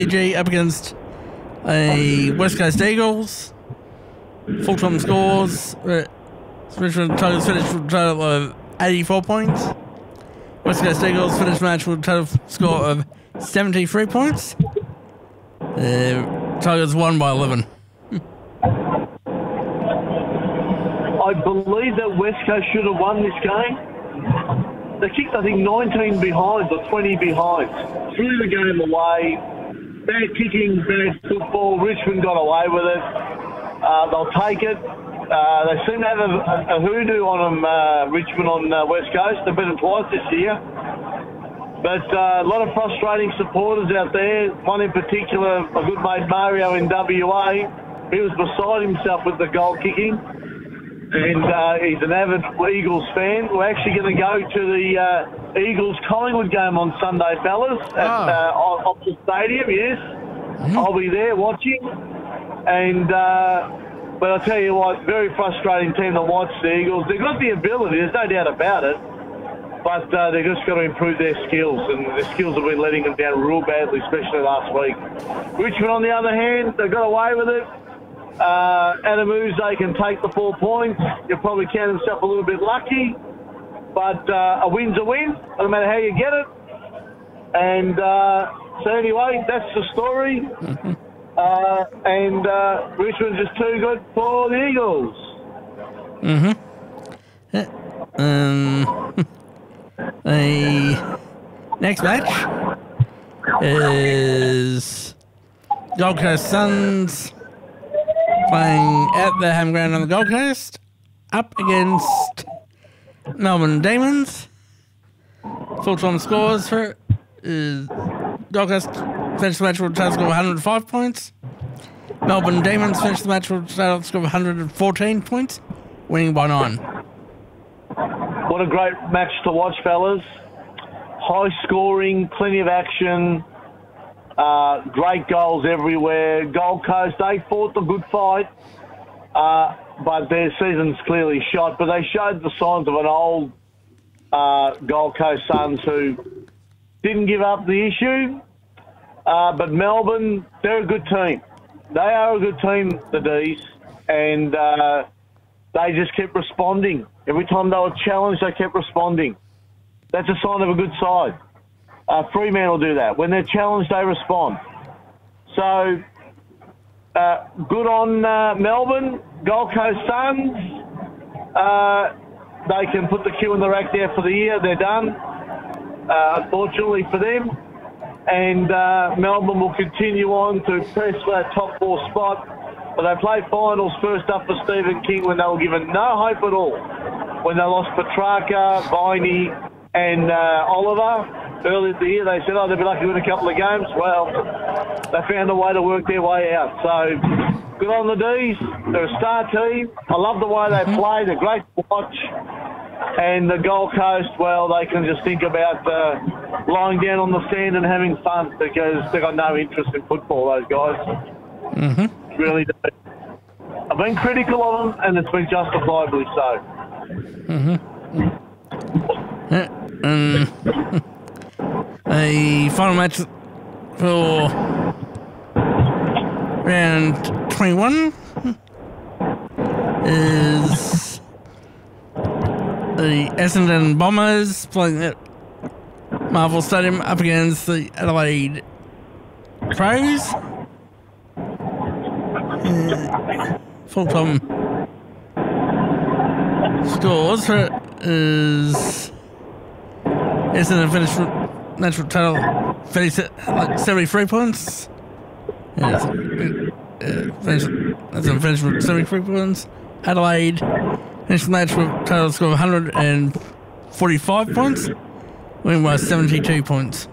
AG up against a West Coast Eagles. Full-time scores. Richmond Tigers finished with a total of 84 points. West Coast Eagles finished the match with a total score of 73 points. Tigers won by 11. I believe that West Coast should have won this game. They kicked, I think, 19 behind or 20 behind. Threw the game away. Bad kicking, bad football. Richmond got away with it. They'll take it. They seem to have a hoodoo on them, Richmond on West Coast. They've beaten twice this year. But a lot of frustrating supporters out there. One in particular, a good mate Mario in WA. He was beside himself with the goal kicking. And he's an avid Eagles fan. We're actually going to go to the Eagles-Collingwood game on Sunday, fellas, at Optus Stadium, yes. Mm-hmm. I'll be there watching. And but I'll tell you what, very frustrating team to watch, the Eagles. They've got the ability, there's no doubt about it, but they've just got to improve their skills, and their skills have been letting them down real badly, especially last week. Richmond, on the other hand, they got away with it. Adam Uze can take the 4 points. You'll probably count himself a little bit lucky, but a win's a win, no matter how you get it. And so anyway, that's the story. And Richmond's just too good for the Eagles. The next match is Gold Coast Suns playing at the home ground on the Gold Coast up against Melbourne Demons. Full-time scores for Gold Coast finished the match with a total score of 105 points. Melbourne Demons finished the match with a total score of 114 points, winning by 9. What a great match to watch, fellas. High scoring, plenty of action, great goals everywhere. Gold Coast, they fought the good fight, but their season's clearly shot. But they showed the signs of an old Gold Coast Suns who didn't give up the issue. But Melbourne, they're a good team. They are a good team, the D's, and they just kept responding. Every time they were challenged, they kept responding. That's a sign of a good side. Fremantle will do that. When they're challenged, they respond. So, good on Melbourne. Gold Coast Suns, they can put the queue in the rack there for the year. They're done, unfortunately for them. And Melbourne will continue on to press that top 4 spot. But they played finals first up for Stephen King when they were given no hope at all. When they lost Petrarca, Viney and Oliver early in the year, they said, they'd be lucky to win a couple of games. Well, they found a way to work their way out. So, good on the D's. They're a star team. I love the way they play. They're great to watch. And the Gold Coast, well, they can just think about lying down on the sand and having fun because they've got no interest in football, those guys. Really do. I've been critical of them, and it's been justifiably so. A final match for round 21 is the Essendon Bombers playing at Marvel Stadium up against the Adelaide Crows. Full-time scores for it is Essendon finished natural total finished at like 73 points. Finished with 73 points. Adelaide finished the match with a total score of 145 points, winning by 72 points.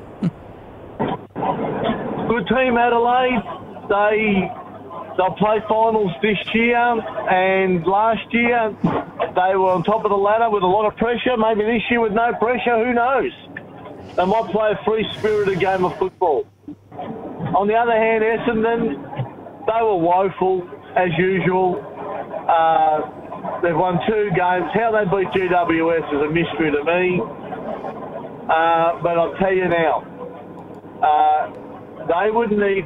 Good team, Adelaide. They'll play finals this year, and last year they were on top of the ladder with a lot of pressure. Maybe this year with no pressure, who knows? They might play a free-spirited game of football. On the other hand, Essendon, they were woeful, as usual. They've won 2 games. How they beat GWS is a mystery to me. But I'll tell you now, They would need